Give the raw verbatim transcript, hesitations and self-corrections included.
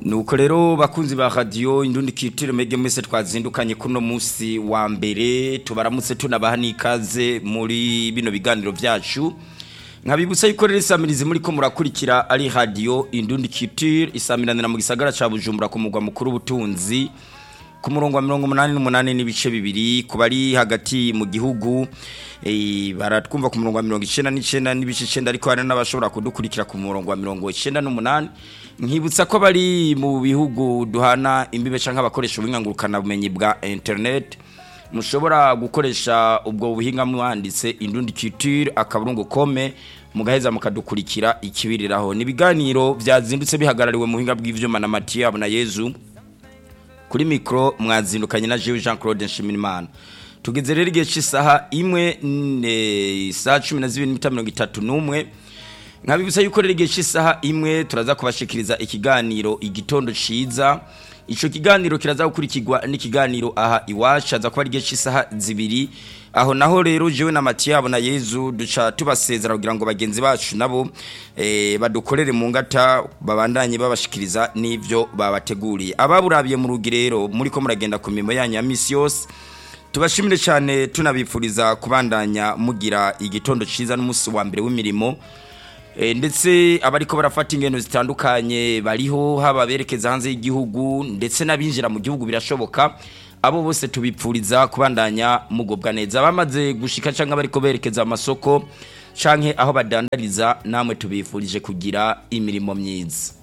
nuko rero bakunzi ba radio Indundi Culture mege mwese twazindukanye kuno musi wa mbere tubaramutse tunabaha nikaze muri bino biganiro byacu nkabibutsa yuko rero isamirizi muri ko murakurikira ari radio Indundi Culture isaminanira mu gisagara ca Bujumbura ku mugwa mukuru butunzi ku murongo wa mirongo umunani n'umunani n'ibice bibiri kubari hagati mu gihugu eh baratwumva ku murongo wa mirongo icenda n'icenda n'ibice icenda ariko hari n'abashobora kudukurikira ku murongo wa mirongo icenda n'umunani nkibutsa ko bari mu bihugu duhana imbibe canka abakoresha ubwingangurukana bumenyi bwa internet mushobora gukoresha ubwo buhinga mwanditse Indundi Culture akaburungu kome mugaheza mukadukurikira ikibiriraho nibiganiro byazindutse bihagarariwe mu buhinga bw'ivyuma na Mathieu Abona Yezu kuri micro mwazindukanye na Jean Claude Nshimirimana tugeze rero igihe cy'isaha imwe saa cumi na zibiri n'iminota mirongo itatu n'umwe nkabibutsa yuko rero igihe cy'isaha imwe turaza kubashikiriza ikiganiro igitondo ciza ico kiganiro kiraza gukurikirwa n'ikiganiro aha iwacu aza kuba igihe cy'isaha zibiri aho naho rero jewe na Mathieu Abona Yezu duca tubasezera kugira ngo bagenzi bacu nabo eh badukorere mu ngata babandanye babashikiriza n'ivyo babateguriye ababurabiye mu rugirero muri ko muragenda ku mimo yanyu ya misi yose tubashimire cyane tunabipfuriza kubandanya mugira igitondo ciza n'umunsi wa mbere w'imirimo E, ndetse abariko barafata ingendo zitandukanye bariho haba berekeza hanze y'igihugu ndetse nabinjira mu gihugu birashoboka abo bose tubipfuriza kubandanya mugobwa neza bamaze gushika canka bariko berekeza amasoko canke aho badandariza namwe tubifurije kugira imirimo myiza